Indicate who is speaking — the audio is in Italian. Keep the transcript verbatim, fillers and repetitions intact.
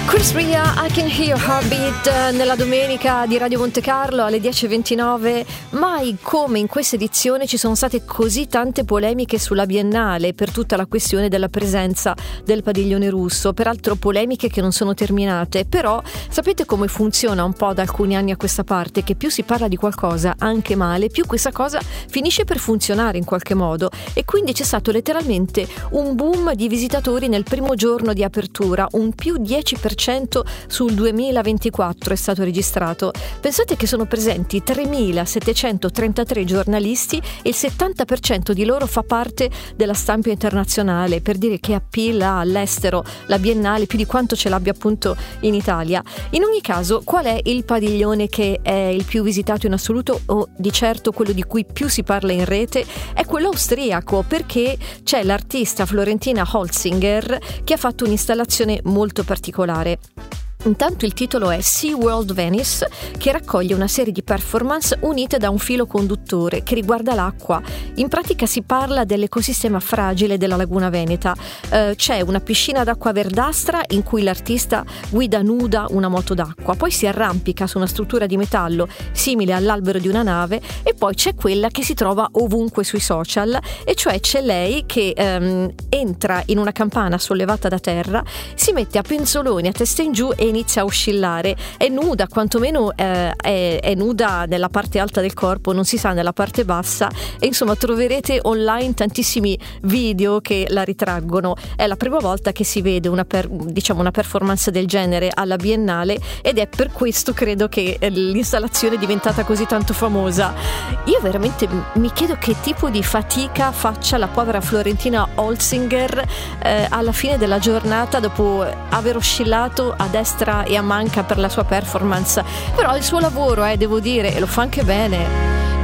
Speaker 1: Chris Ria, I Can Hear Your Heartbeat, nella domenica di Radio Monte Carlo alle dieci e ventinove. Mai come in questa edizione ci sono state così tante polemiche sulla Biennale per tutta la questione della presenza del padiglione russo, peraltro polemiche che non sono terminate. Però sapete come funziona un po' da alcuni anni a questa parte, che più si parla di qualcosa anche male, più questa cosa finisce per funzionare in qualche modo, e quindi c'è stato letteralmente un boom di visitatori nel primo giorno di apertura, un più dieci per cento sul duemilaventiquattro è stato registrato. Pensate che sono presenti tremilasettecentotrentatré giornalisti e il settanta per cento di loro fa parte della stampa internazionale, per dire che appeal ha all'estero la Biennale più di quanto ce l'abbia appunto in Italia. In ogni caso, qual è il padiglione che è il più visitato in assoluto, o di certo quello di cui più si parla in rete? È quello austriaco, perché c'è l'artista Florentina Holzinger che ha fatto un'installazione molto particolare. Intanto il titolo è SeaWorld Venice, che raccoglie una serie di performance unite da un filo conduttore che riguarda l'acqua. In pratica si parla dell'ecosistema fragile della laguna veneta. Eh, c'è una piscina d'acqua verdastra in cui l'artista guida nuda una moto d'acqua, poi si arrampica su una struttura di metallo simile all'albero di una nave, e poi c'è quella che si trova ovunque sui social, e cioè c'è lei che ehm, entra in una campana sollevata da terra, si mette a penzoloni a testa in giù e inizia a oscillare. È nuda, quantomeno eh, è, è nuda nella parte alta del corpo, non si sa nella parte bassa, e insomma troverete online tantissimi video che la ritraggono. È la prima volta che si vede una, per, diciamo una performance del genere alla Biennale, ed è per questo credo che l'installazione è diventata così tanto famosa. Io veramente mi chiedo che tipo di fatica faccia la povera Florentina Holzinger eh, alla fine della giornata, dopo aver oscillato a destra e a manca per la sua performance. Però il suo lavoro, eh, devo dire, e lo fa anche bene.